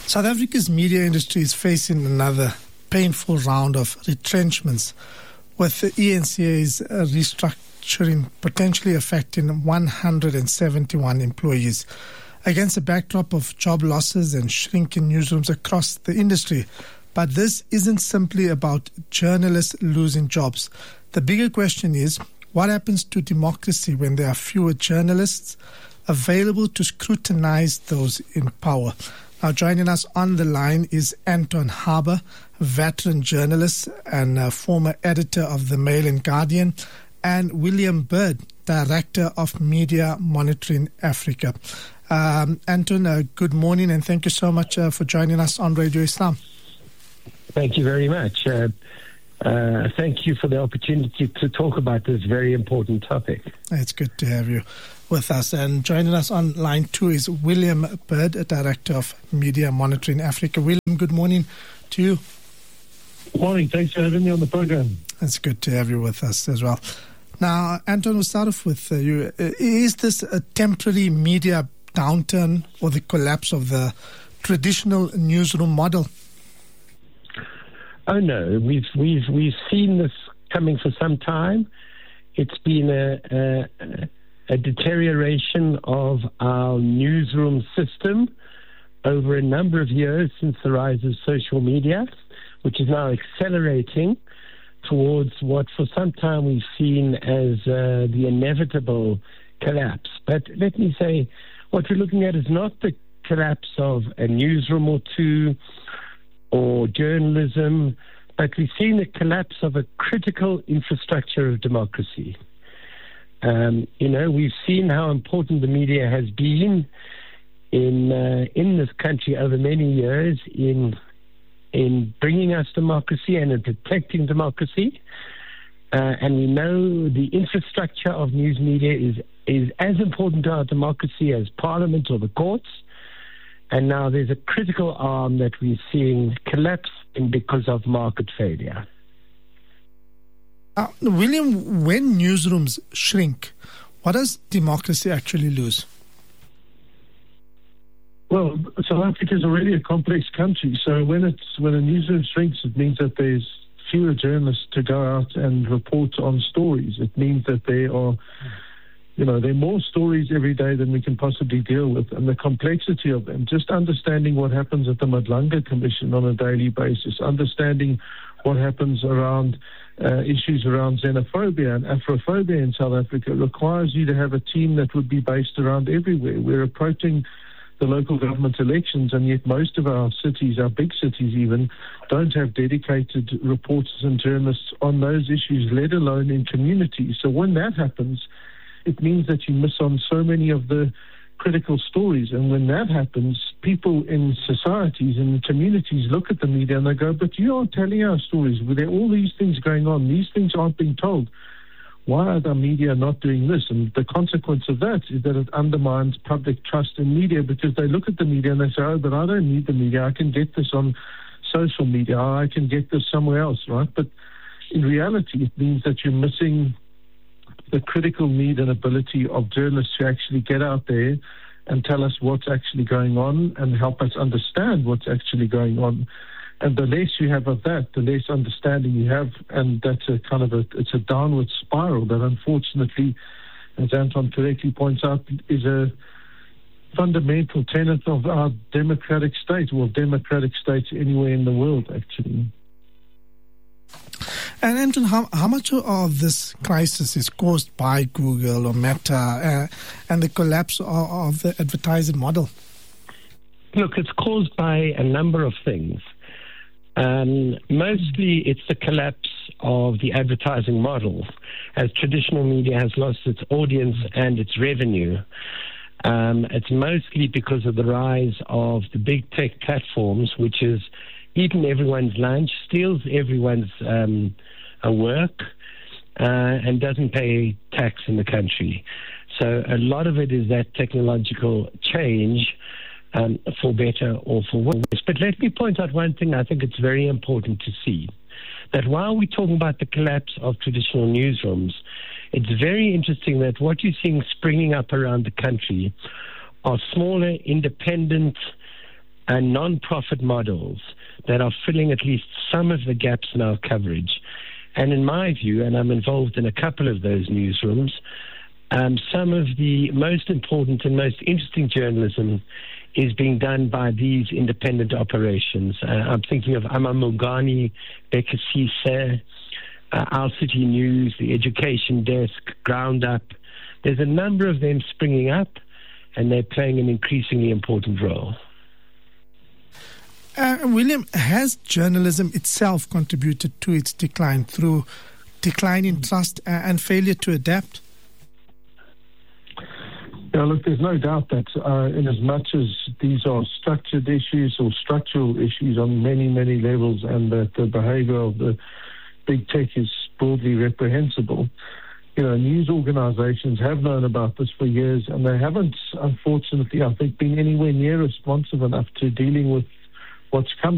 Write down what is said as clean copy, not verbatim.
South Africa's media industry is facing another painful round of retrenchments, with the ENCA's restructuring potentially affecting 171 employees. Against a backdrop of job losses and shrinking newsrooms across the industry. But this isn't simply about journalists losing jobs. The bigger question is, what happens to democracy when there are fewer journalists available to scrutinize those in power? Now, joining us on the line is Anton Harber, veteran journalist and former editor of the Mail and Guardian, and William Bird, Director of Media Monitoring Africa. Anton, good morning, and thank you so much for joining us on Radio Islam. Thank you very much. Thank you for the opportunity to talk about this very important topic. It's good to have you with us. And joining us on line 2 is William Bird, Director of Media Monitoring Africa. William, good morning to you. Good morning. Thanks for having me on the program. It's good to have you with us as well. Now, Anton, we'll start off with you. Is this a temporary media downturn or the collapse of the traditional newsroom model? Oh no, we've seen this coming for some time. It's been a deterioration of our newsroom system over a number of years since the rise of social media, which is now accelerating towards what for some time we've seen as the inevitable collapse. But let me say, what we're looking at is not the collapse of a newsroom or two or journalism, but we've seen the collapse of a critical infrastructure of democracy. We've seen how important the media has been in this country over many years in bringing us democracy and in protecting democracy. And we know the infrastructure of news media is as important to our democracy as Parliament or the courts. And now there's a critical arm that we're seeing collapse because of market failure. William, when newsrooms shrink, what does democracy actually lose? Well, South Africa is already a complex country, so when a newsroom shrinks, it means that there's fewer journalists to go out and report on stories. It means that there are more stories every day than we can possibly deal with, and the complexity of them, just understanding what happens at the Madlanga Commission on a daily basis, understanding what happens around issues around xenophobia and Afrophobia in South Africa requires you to have a team that would be based around everywhere. We're approaching the local government elections, and yet most of our cities, our big cities even, don't have dedicated reporters and journalists on those issues, let alone in communities. So when that happens, it means that you miss on so many of the critical stories. And when that happens, people in societies and communities look at the media and they go, but you aren't telling our stories. There are all these things going on. These things aren't being told. Why are the media not doing this? And the consequence of that is that it undermines public trust in media, because they look at the media and they say, oh, but I don't need the media. I can get this on social media. I can get this somewhere else, right? But in reality, it means that you're missing the critical need and ability of journalists to actually get out there and tell us what's actually going on and help us understand what's actually going on. And the less you have of that, the less understanding you have, and that's it's a downward spiral that unfortunately, as Anton correctly points out, is a fundamental tenet of our democratic state, or democratic states anywhere in the world, actually. And Anton, how much of this crisis is caused by Google or Meta and the collapse of the advertising model? Look, it's caused by a number of things. Mostly it's the collapse of the advertising model, as traditional media has lost its audience and its revenue. It's mostly because of the rise of the big tech platforms, which is eating everyone's lunch, steals everyone's work, and doesn't pay tax in the country. So a lot of it is that technological change, for better or for worse. But let me point out one thing I think it's very important to see, that while we're talking about the collapse of traditional newsrooms, it's very interesting that what you're seeing springing up around the country are smaller, independent and non-profit models that are filling at least some of the gaps in our coverage. And in my view, and I'm involved in a couple of those newsrooms, some of the most important and most interesting journalism is being done by these independent operations. I'm thinking of Amamungani, Becca Cisse, Our City News, the Education Desk, Ground Up. There's a number of them springing up, and they're playing an increasingly important role. William, has journalism itself contributed to its decline through decline in trust and failure to adapt? Yeah, look, there's no doubt that in as much as these are structured issues or structural issues on many, many levels, and that the behavior of the big tech is broadly reprehensible, news organizations have known about this for years, and they haven't, unfortunately, I think, been anywhere near responsive enough to dealing with what's coming.